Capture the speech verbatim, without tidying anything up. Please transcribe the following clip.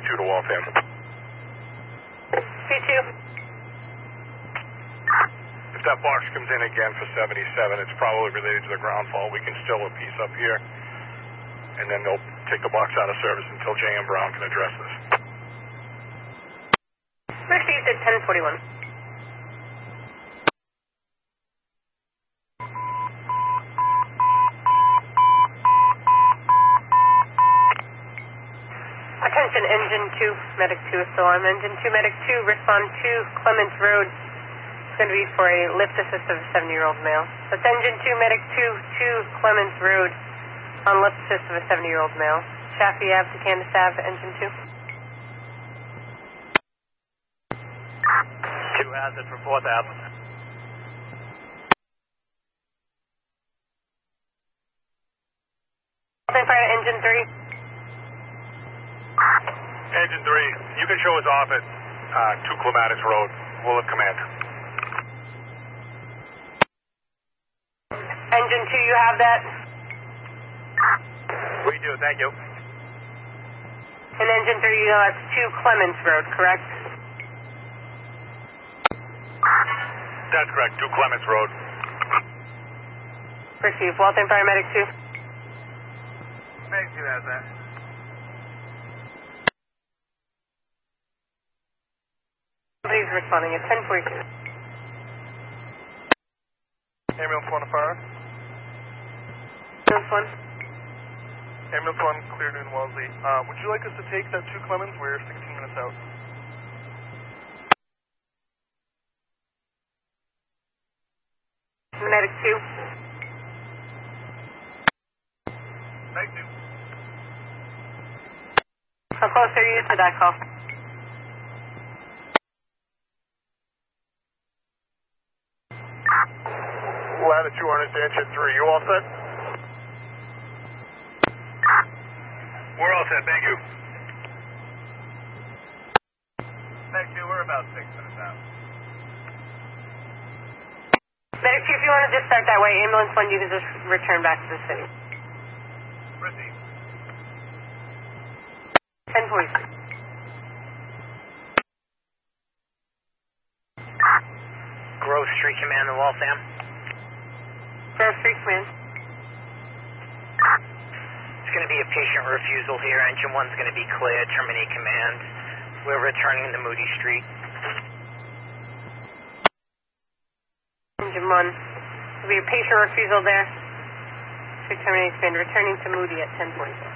two to Waltham. C two. If that box comes in again for seventy-seven, it's probably related to the ground fault. We can still a piece up here, and then they'll take the box out of service until J M Brown can address this. Received at ten forty-one. Attention, Engine two, Medic two is still on. Engine two, Medic two, respond to Clements Road. It's going to be for a lift assist of a seventy-year-old male. That's Engine two, Medic two, to Clements Road on lift assist of a seventy-year-old male. Chaffee Ave to Candace Ave, Engine two. Two hazard for fourth Ave. Nothing fire to Engine three. Engine three, you can show us off at uh, two Clematis Road. We'll have command. Engine two, you have that? We do, thank you. And Engine three, you know that's two Clements Road, correct? That's correct, two Clements Road. Received. Waltham Paramedic two. Medic two has that. Please responding at ten forty-two. Ambulance one to fire. Ambulance one. Ambulance one cleared in Wellesley. Uh, would you like us to take that two Clemens? We're sixteen minutes out. Medic two. Medic two. How close are you to that call? Latitude on to engine three. You all set? We're all set, thank you. Medic two, we're about six minutes out. Medic two, if you want to just start that way, ambulance one, you can just return back to the city. Proceed. ten forty-two. Grove Street Command in Waltham. Grove Street Command. It's going to be a patient refusal here. Engine one's going to be cleared. Terminate command. We're returning to Moody Street. Engine one. There'll be a patient refusal there. Should terminate command. Returning to Moody at ten forty-four.